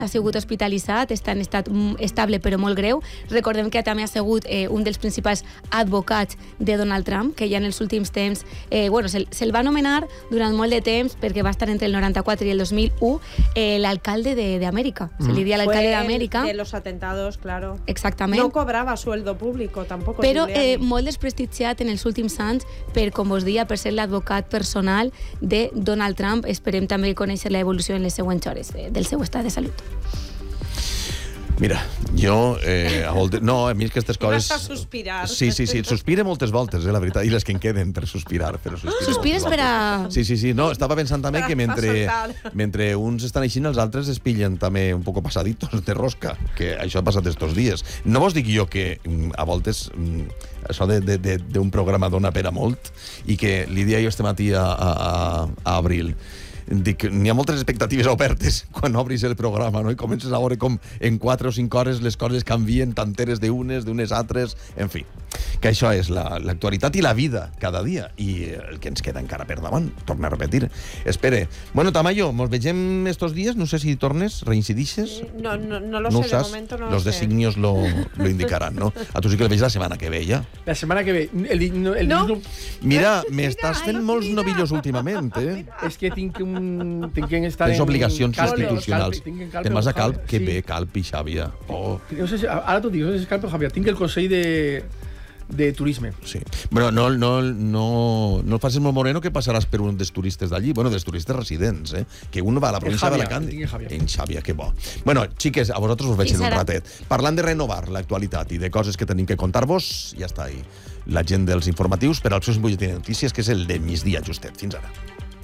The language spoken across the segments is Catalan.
ha sigut hospitalitzat, està en estat estable però molt greu. Recordem que també ha sigut un dels principals advocats de Donald Trump, que ja en els últims temps se'l va anomenar durant molt de temps perquè va estar entre el 94 i el 2001 l'alcalde d'Amèrica. Se li dia l'alcalde d'Amèrica. De los atentados, claro. Exactament. No cobrava sueldo público, tampoco. Però molt desprestigiat en els últims anys per, com vos dia, per ser l'advocat personal de Donald Trump. Esperem també conèixer l'evolució en les següents hores del seu estat de salut. Mira, jo a mi aquestes coses... Vas a sospirar. Sí, sospire moltes voltes, la veritat, i les que em queden per sospirar, però sospires per a... Sí, no, estava pensant també que mentre uns estan així, els altres es pillen també un poco pasaditos de rosca, que això ha passat estos dies. No vos dic jo que a voltes això d'un programa dona per a molt, i que li dia jo este matí a Abril, dic, n'hi ha moltes expectatives obertes quan obris el programa, no? I comences a veure com en 4 o 5 hores les coses canvien, tanteres d'unes altres, en fi, que això és l'actualitat i la vida cada dia, i el que ens queda encara per davant, torna a repetir. Espere. Bueno, Tamayo, mos vegem estos días, no sé si tornes, reincidixes. No lo sé, de momento no lo sé. Los designios lo indicaran, ¿no? A tu sí que el veig la setmana que ve, ja. La setmana que ve. Mira, m'estàs fent molts novillos últimament, eh? És que tinc que estar tens obligacions institucionals. Te'n vas a Calp? Que sí. Bé, Calp i Xàbia. Oh. No sé si, ara t'ho dic, no sé si és Calp o Xàbia. Tinc el Consell de Turisme. Sí. Bueno, no facis molt moreno que passaràs per un dels turistes d'allí, bueno, dels turistes residents, que un va a la província d'Alacant. En Xàbia, que bo. Bueno, xiques, a vosaltres us veig en un ratet. Parlant de renovar l'actualitat i de coses que tenim que contar-vos, ja està ahí la gent dels informatius per al seu butlletí de notícies, que és el de migdia justet. Fins ara.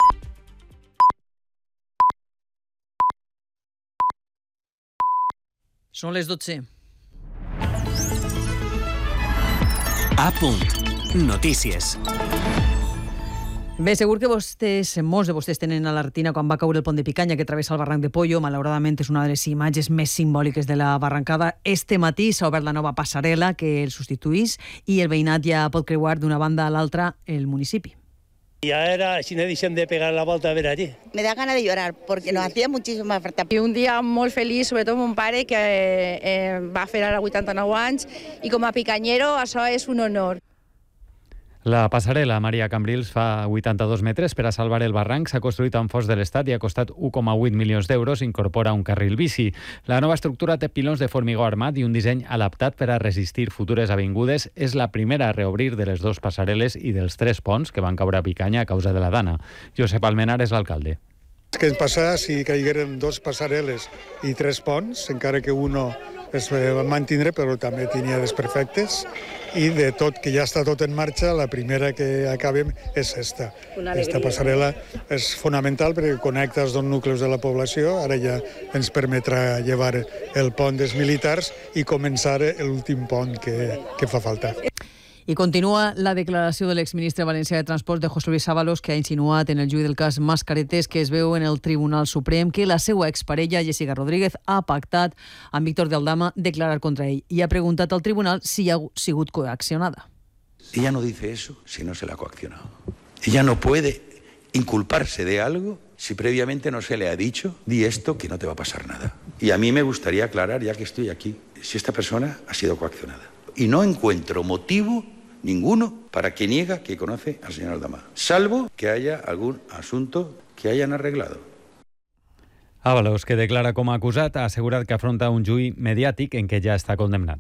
Són les 12. A punt. Notícies. Bé, segur que molts de vostès tenen a la retina quan va caure el pont de Picanya que travessa el barranc de Pollo. Malauradament és una de les imatges més simbòliques de la barrancada. Este matí s'ha obert la nova passarel·la que el substituís i el veïnat ja pot creuar d'una banda a l'altra el municipi. Y ahora, sin edición de pegar la volta a ver allí. Me da ganas de llorar porque nos hacía muchísima falta. I un dia molt feliç, sobretot mon pare, que va fer ara 89 anys, i com a picanyero això és un honor. La passarel·la Maria Cambrils fa 82 metres per a salvar el barranc. S'ha construït amb fons de l'Estat i ha costat 1,8 milions d'euros. Incorpora un carril bici. La nova estructura té pilons de formigó armat i un disseny adaptat per a resistir futures avingudes. És la primera a reobrir de les 2 passarel·les i dels 3 ponts que van caure a Picanya a causa de la dana. Josep Almenar és l'alcalde. Què ens passa si caigueren 2 passarel·les i 3 ponts, encara que uno es va mantindre, però també tenia desperfectes, i de tot, que ja està tot en marxa, la primera que acabem és esta. Esta passarel·la és fonamental perquè connecta els 2 nuclis de la població, ara ja ens permetrà llevar el pont dels militars i començar l'últim pont que fa falta. I continua la declaració de l'exministre valencià de Transport de José Luis Ábalos, que ha insinuat en el juí del cas Mascaretes que es veu en el Tribunal Suprem que la seva exparella, Jessica Rodríguez, ha pactat amb Víctor de Aldama declarar contra ell i ha preguntat al tribunal si ha sigut coaccionada. Ella no dice eso si no se la ha coaccionado. Ella no puede inculparse de algo si previamente no se le ha dicho, di esto que no te va a pasar nada. Y a mí me gustaría aclarar, ya que estoy aquí, si esta persona ha sido coaccionada. Y no encuentro motivo ninguno para que niega que conoce al señor Aldama, salvo que haya algún asunto que hayan arreglado. Ábalos, que declara com a acusat, ha assegurat que afronta un juí mediàtic en què ja està condemnat.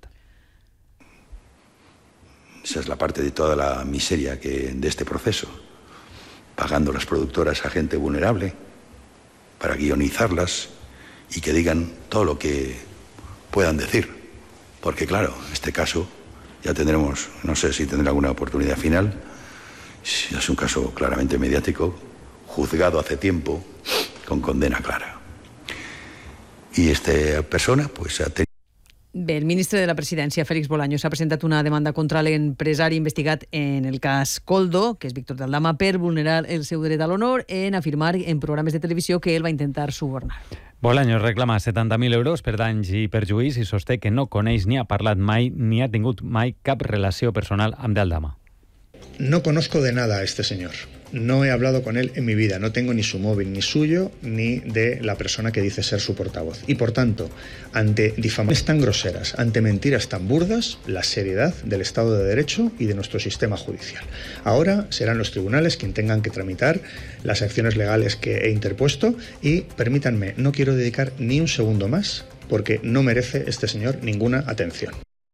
Esa es la parte de toda la miseria de este proceso, pagando las productoras a gente vulnerable para guionizarlas y que digan todo lo que puedan decir. Porque claro, en este caso ya tendremos, no sé si tendrá alguna oportunidad final, es un caso claramente mediático, juzgado hace tiempo, con condena clara. Y esta persona pues ha tenido... Bé, el ministre de la Presidència, Félix Bolaños, ha presentat una demanda contra l'empresari investigat en el cas Coldo, que és Víctor de Aldama, per vulnerar el seu dret a l'honor en afirmar en programes de televisió que ell va intentar subornar. Bolaños reclama 70.000 euros per danys i perjuís i sosté que no coneix ni ha parlat mai ni ha tingut mai cap relació personal amb de Aldama. No conozco de nada a este señor. No he hablado con él en mi vida, no tengo ni su móvil, ni suyo, ni de la persona que dice ser su portavoz. Y por tanto, ante difamaciones tan groseras, ante mentiras tan burdas, la seriedad del Estado de Derecho y de nuestro sistema judicial. Ahora serán los tribunales quienes tengan que tramitar las acciones legales que he interpuesto y permítanme, no quiero dedicar ni un segundo más porque no merece este señor ninguna atención.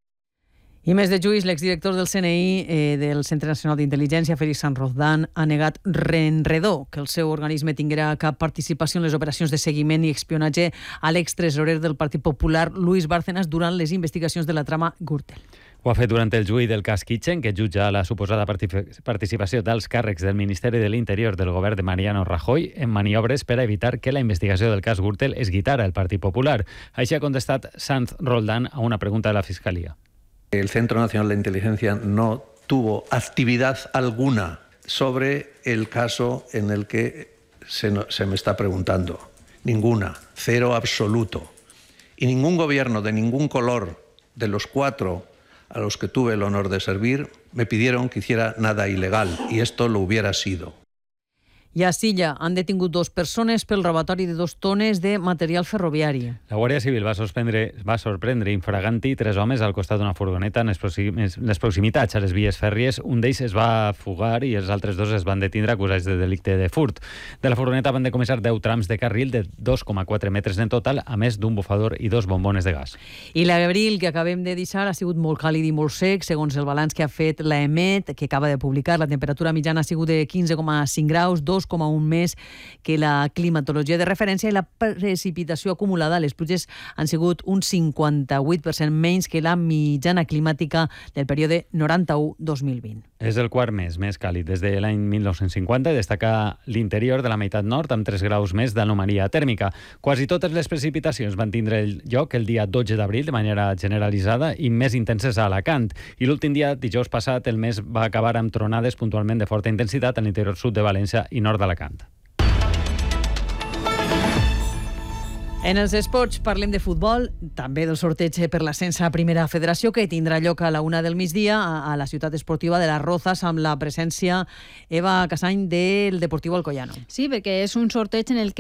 I més de juís, l'exdirector del CNI, del Centre Nacional d'Intel·ligència, Félix Sanz Roldán, ha negat reenredor que el seu organisme tinguera cap participació en les operacions de seguiment i espionatge a l'extresorer del Partit Popular, Luis Bárcenas, durant les investigacions de la trama Gürtel. Ho ha fet durant el juí del cas Kitchen, que jutja la suposada participació dels càrrecs del Ministeri de l'Interior del govern de Mariano Rajoy en maniobres per a evitar que la investigació del cas Gürtel es guitara el Partit Popular. Així ha contestat Sanz Roldán a una pregunta de la Fiscalia. El Centro Nacional de Inteligencia no tuvo actividad alguna sobre el caso en el que se me está preguntando. Ninguna, cero absoluto. Y ningún gobierno de ningún color de los 4 a los que tuve el honor de servir me pidieron que hiciera nada ilegal, y esto lo hubiera sido. I a Silla han detingut 2 persones pel robatori de 2 tones de material ferroviari. La Guàrdia Civil va sorprendre infraganti 3 homes al costat d'una furgoneta en les proximitats a les vies fèrries. Un d'ells es va fugar i els altres 2 es van detindre acusats de delicte de furt. De la furgoneta van decomissar 10 trams de carril de 2,4 metres en total, a més d'un bufador i 2 bombones de gas. I l'abril que acabem de deixar ha sigut molt càlid i molt sec, segons el balanç que ha fet l'EMET, que acaba de publicar. La temperatura mitjana ha sigut de 15,5 graus, 2,1 més que la climatologia de referència, i la precipitació acumulada, les pluges han sigut un 58% menys que la mitjana climàtica del període 91-2020. És el quart mes més càlid des de l'any 1950 i destaca l'interior de la meitat nord amb 3 graus més d'anomalia tèrmica. Quasi totes les precipitacions van tindre lloc el dia 12 d'abril de manera generalitzada i més intenses a Alacant. I l'últim dia, dijous passat, el mes va acabar amb tronades puntualment de forta intensitat a l'interior sud de València i nord d'Alacant. En els esports parlem de futbol, també del sorteig per l'ascens a Primera Federació, que tindrà lloc a la 1 del migdia a la ciutat esportiva de Las Rozas, amb la presència Eva Casany del Deportivo Alcoyano. Sí, perquè és un sorteig en el que